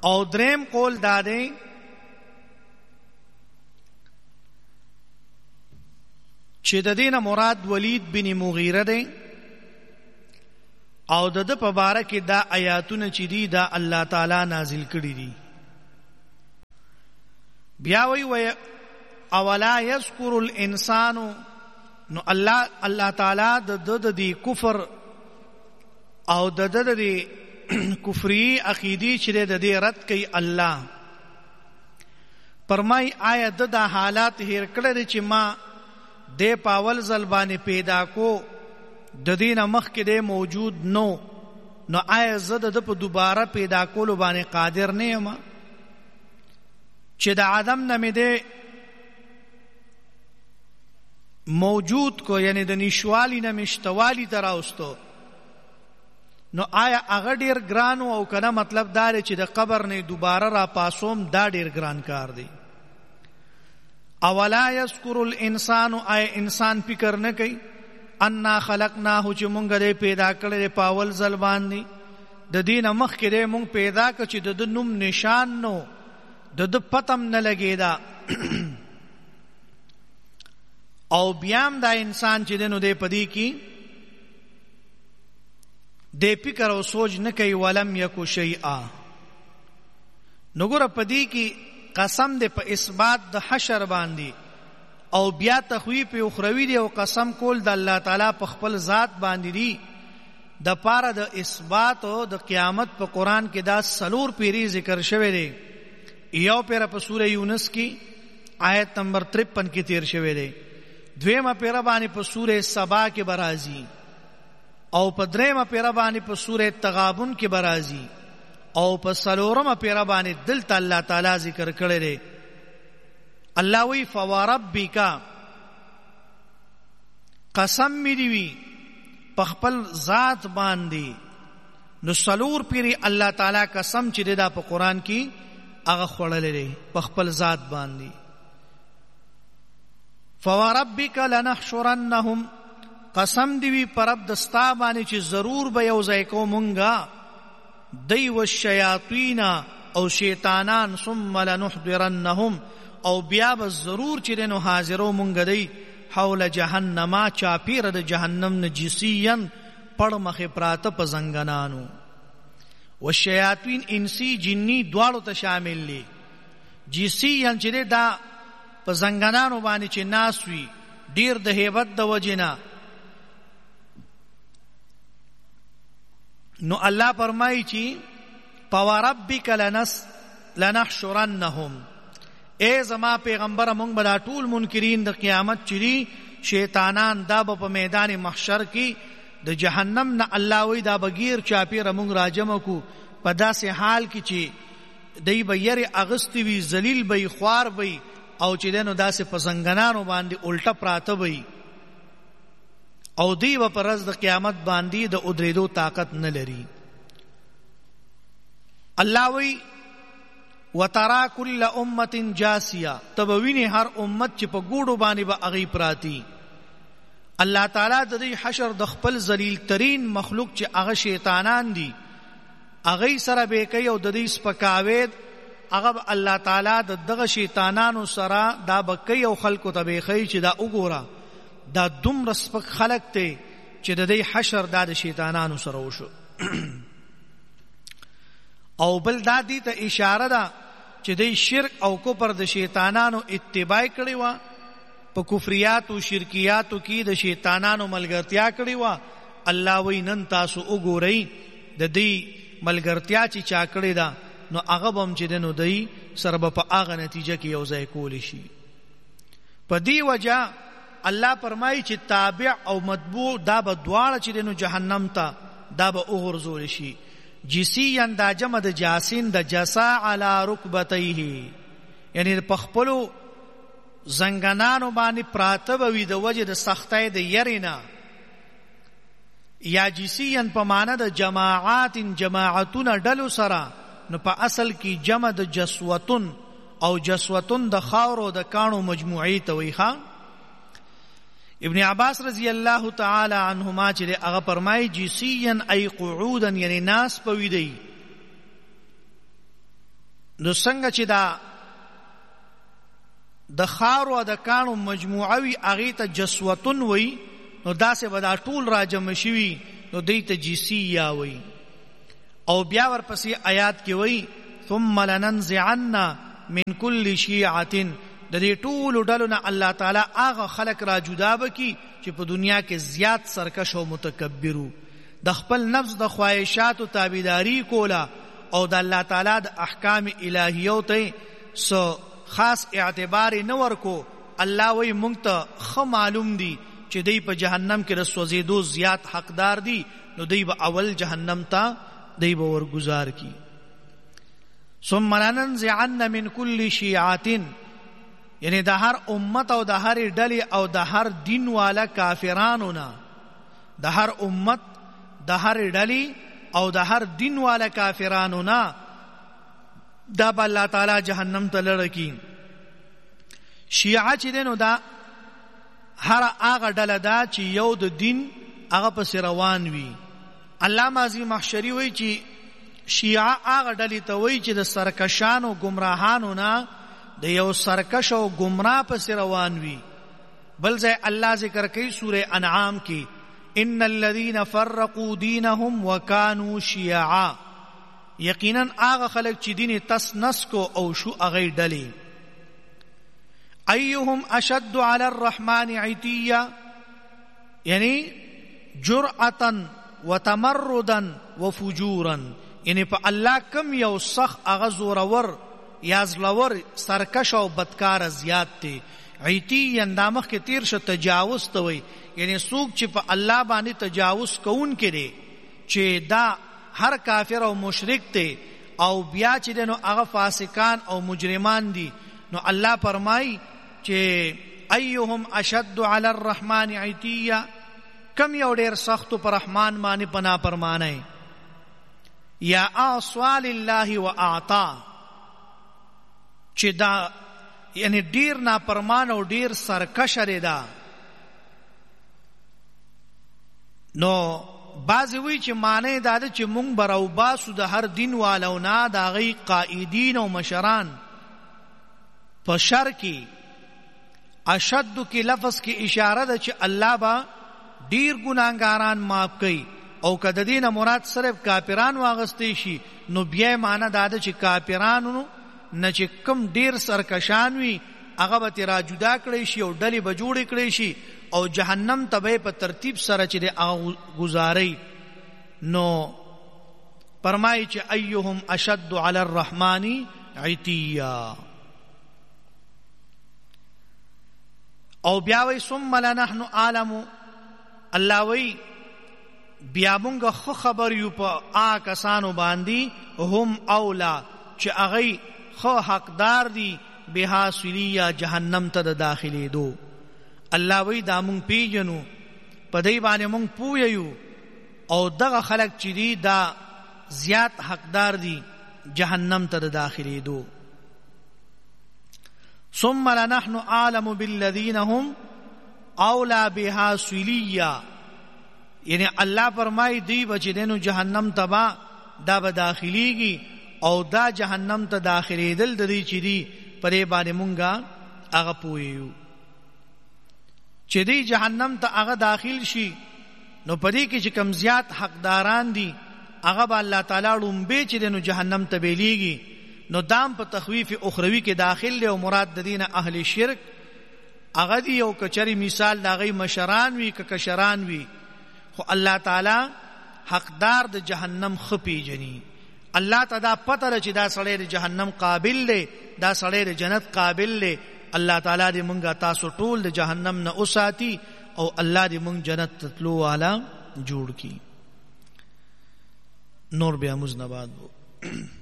او دریم قول داده چې د دینه مراد ولید بن مغیره دی او د په باره کې دا آیاتونه چې دي دا الله تعالی نازل کړي دي. بیا وی اولا یذکر الانسان، نو الله تعالی د کفر او د کفری عقیدی چې د دې رد کوي الله فرمای آیا د حالات هیر کړل چې ما د پاول زلبانی پیدا کو د دینه مخ کې د موجود نو آیا زه د په دوباره پیدا کولو باندې قادر نه یم چې د آدم نه مې د موجود کو یعنی د نشوالی نه مشتوالی تر اوستو نو آیا هغه ډیر ګران او کنه مطلب دا چې د قبر نه دوباره را پاسوم دا ډیر ګران کار دی. اولا یذکر الانسان، آیا انسان فکر نه کوي انا خلقناه چې مونږ دې پیدا کړل په اول ځل باندې د دینه مخ کې دې مونږ پیدا کړ چې د نوم نشان نو د پتم نه لګیدا او بیام دا انسان چې دنو دې پدی کی دې فکر او سوچ نه کوي ولم یکو شیئا. نو ګور پدی کی قسم دې په اثبات د حشر باندې او بیا تخویف اخروی دی او قسم کول د الله تعالی په خپل ذات باندې دی د پاره د اثبات او د قیامت په قران کې دا سلور پیری ذکر شوی دی. یو پیر په سوره یونس کې آیت نمبر 53 کې تیر شوی دی، دویمه پیر باندې په سوره سبا کې برازي او په دریمه پیر باندې په سوره تغابن کې برازي او په سلورمه پیر باندې دلته الله تعالی ذکر کړی دی. الله وی فوربک، قسم می دی وی په خپل ذات باندې. نو سلور پیری الله تعالی قسم چې دا په قران کې هغه خړلې دی په خپل ذات باندې. فوربک لنحشرنهم، قسم دی وی پر رب دستا باندې چې ضرور به یو ځای کو مونږه دی و الشیاطین او شیطانان ثم لنحضرنهم او بیا به ضرور چې نو حاضرو مونږ دی حول جهنم چاپیر د جهنم نجسین پړ مخه پراته په زنګنانو والشیاطین انسی جنی دواړو ته شامل دي. جسین چې دا په زنګنانو باندې چې ناس وي ډیر د هیبت د وجنا. نو الله فرمایي چې فوربک لنحشرنهم، اے زما پیغمبر مونږ بلا ټول منکرین د قیامت چری شیطانان دا په میدان محشر کې د جهنم نه الله وی دا بغیر چاپیره مونږ راجم کو په داسې حال کې چې دای به یری اغستی وی ذلیل به خوار به او چې دنو داسې پسنګنانو باندې الټه پراته وي او دی په پرز د قیامت باندې د ادریدو طاقت نه لري. الله وی وترى كل امه جاسيه، تبوینه هر امت چې په ګوډو باندې به اغي پراتی. الله تعالی د دې حشر د خپل ذلیل ترین مخلوق چې هغه شیطانان دي اغي سره به کوي او د دې سپکاوید هغه الله تعالی د دغه شیطانانو سره دا بکي او خلقو ته به کوي چې دا وګوره دا دومره سپک خلق ته چې د دې حشر د شیطانانو سره وشو. او بل دا دي ته اشاره ده چې د شرک او کفر د شیطانانو اتباع کړي وا، په کفریات او شرکیاتو کې د شیطانانو ملګرتیا کړي وا. الله وینن تاسو وګورئ د دې ملګرتیا چې چا کړي ده نو هغه بم چې دنو دی سره په هغه نتیجه کې یو ځای کول شي. په دې وجه الله فرمایي چې تابع او متبوع دا به دواړه چې دنو جهنم ته دا به وګرځول شي. جسیان دا جمع د جاسین د جسا علی رکبتیه، یعنی په خپلو زنګنانو باندې پراته وي د وجه د سختۍ د یرینا. یا جسیان په معنا د جماعات جماعتون ډلو سره، نو په اصل کې جمع د جسوتن او جسوتن د خاورو د کانو مجموعي ته وي. ابن عباس رضی الله تعالی عنهما چې هغه فرمایي جسیان ای قعودا، یعنی ناس پوي دی. نو څنګه چې دا د خارو د کانو مجموعوي هغه ته جسوتن وای نو داسې به دا ټول راجم شوي نو دوی ته جسیه وای. او بیا ورپسې آیات کې وای ثم لننزعن من كل شيعة د دې ټول ډلو نه الله تعالی هغه خلق را جدا بکی چې په دنیا کې زیات سرکش او متکبرو، د خپل نفس د خواهشاتو تابعداري کولا او د الله تعالی د احکام الهیو ته سو خاص اعتبار نه ورکو. الله وی مونږ ته خو معلوم دي چې دی په جهنم کې رسوځېدو زیات حقدار دي، نو دی به اول جهنم ته دی به ورگزار کی. ثم لننزعن من كل شيعة یعنی د هر امت او د هر ډلې او د هر دین والا کافرانو نه، د هر امت د هر ډلې او د هر دین والا کافرانو نه دا به الله تعالی جهنم ته لړکی. شیعه چې دینو دا هر هغه ډله دا چې یو د دین هغه پس روان وي. علامه عظیم محشری وایي چې شیعه هغه ډلې ته وایي چې د سرکشانو گمراهانو نه د یو سرکش او گمراه پس روان وي. بل ځای الله ذکر کوي سوره انعام کې ان الذين فرقوا دينهم وكانوا شيعا، یقینا هغه خلک چې دین تس نس کو او شو هغه ډلې. ايهم اشد على الرحمن عتيا یعنی جرأة وتمردا وفجورا، یعنی په الله کم یو سخ هغه زورور یا زلور سرکش او بدکار زیات دی. عیتی اندامخ کې تیر شو تجاوز ته وي، یعنی څوک چې په الله باندې تجاوز کوون کړي چې دا هر کافر او مشرک دی او بیا چې دنو هغه فاسقان او مجرمان دي. نو الله فرمای چې ايهم اشد على الرحمن عتيا، کم یو ډیر سخت پر رحمان باندې پنا پرمانه. یا اصوال الله واعطا چې دا یعنی ډیر نافرمان او ډیر سرکش لري دا. نو بعضی وی چې معنی دا ده چې مونږ براو باسو د هر دین والو نه د هغې قائدین او مشران. په شر کې اشد کې لفظ کې اشاره ده چې الله با ډیر ګناهګاران معاف کوي، او که د دې نه مراد صرف کافران واغستی شي نو بیا معنی دا ده چې کافرانو نه چې کم ډیر سرکشان وي هغه به ترا جدا کړی شي او ډلې به جوړې کړی شي او جهنم ته به په ترتیب سره چې د گزاري. نو فرمایي چې ايهم اشد على الرحمن عتيا. او بیا وی ثم لنحن عالم، الله وی بیا مونږ خو خبر یو په کسانو باندې هم اولا چې هغه خو حقدار دي بها سلیه جهنم ته د داخلي دو. الله وی دا مونږ پیژنو، په دې باندې مونږ پوهیو او دغه خلق چې دي دا زیات حقدار دي جهنم ته د داخلي دو. ثم لنحن عالم بالذین هم اولا بها سلیه، یعنی الله فرمای دی بچینو جهنم تبا دا به داخليږي او دا جهنم ته داخليدل د دې چې دی پرې باندې مونږه هغه پویو چې دی جهنم ته هغه داخل شي. نو پدې کې چې کم زیات حقداران دي هغه به الله تعالی لومبه چې دنو جهنم ته بیلیږي. نو دام په تخویف اخروی کې داخل له مراد د دین اهل شرک هغه دی یو کچري مثال دا غي مشران وی ک کشران وی، خو الله تعالی حقدار د جهنم خپي جني. الله تعالی پته چې دا سړی د جهنم قابل دی، دا سړی د جنت قابل دی. الله تعالی دې مونږه تاسو ټول د جهنم نه اوساتي او الله دې مونږ جنت تلو والا جوړ کی. نور بیا مزنباد